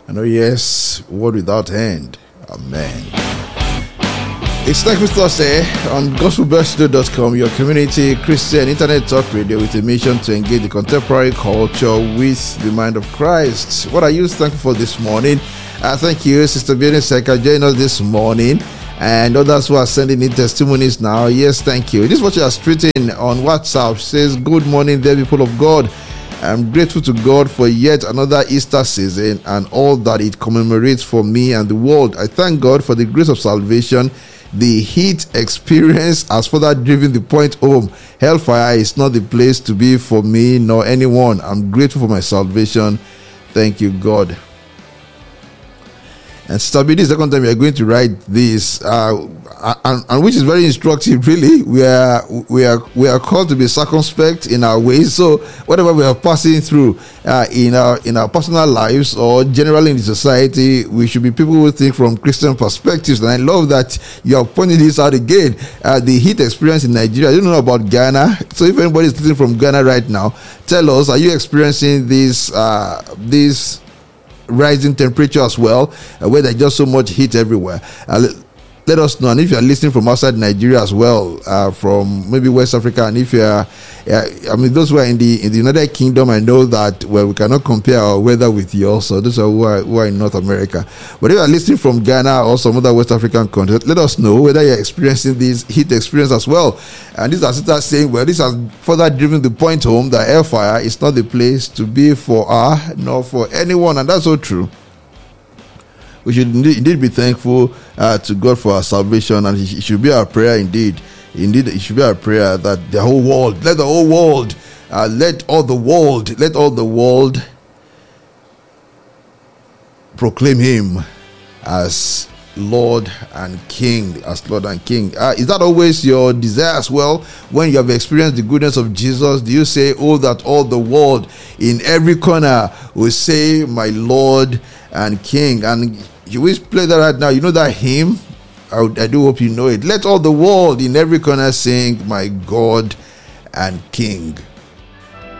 And oh yes, word without end. Amen. It's Thankful Thursday on gospelbellstudio.com, your community Christian internet talk radio with a mission to engage the contemporary culture with the mind of Christ. What are you thankful for this morning? Thank you, Sister Bianca Seka, joining us this morning, and others who are sending in testimonies now. Yes, thank you. This is what you are tweeting on WhatsApp. Says, good morning there, people of God. I'm grateful to God for yet another Easter season and all that it commemorates for me and the world. I thank God for the grace of salvation. The heat experience has further driven the point home. Hellfire is not the place to be for me nor anyone. I'm grateful for my salvation. Thank you, God. And Stabby, this is the second time we are going to write this, and which is very instructive. Really, we are called to be circumspect in our ways. So whatever we are passing through in our personal lives or generally in the society, we should be people who think from Christian perspectives. And I love that you are pointing this out again. The heat experience in Nigeria. I don't know about Ghana. So if anybody is listening from Ghana right now, tell us: are you experiencing this rising temperature as well, where there's just so much heat everywhere? Let us know. And if you are listening from outside Nigeria as well, from maybe West Africa, and if you are, those who are in the United Kingdom, I know that, well, we cannot compare our weather with yours, so those are who are in North America. But if you are listening from Ghana or some other West African countries, let us know whether you're experiencing this heat experience as well. And this is saying, well, this has further driven the point home that hellfire is not the place to be for her nor for anyone, and that's so true. We should indeed be thankful to God for our salvation, and it should be our prayer indeed. Indeed, it should be our prayer that let all the world proclaim Him as Lord and King, Is that always your desire as well? When you have experienced the goodness of Jesus, do you say, oh, that all the world in every corner will say, my Lord and King? And you always play that right now. You know that hymn? I do hope you know it. Let all the world in every corner sing, my God and King.